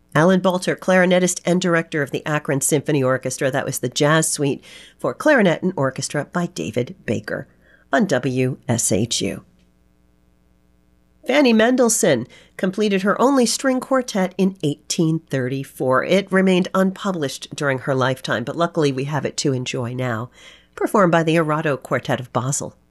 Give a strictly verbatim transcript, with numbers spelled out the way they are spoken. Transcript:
Alan Balter, clarinetist and director of the Akron Symphony Orchestra. That was the Jazz Suite for Clarinet and Orchestra by David Baker on W S H U. Fanny Mendelssohn completed her only string quartet in eighteen thirty-four. It remained unpublished during her lifetime, but luckily we have it to enjoy now, performed by the Arado Quartet of Basel.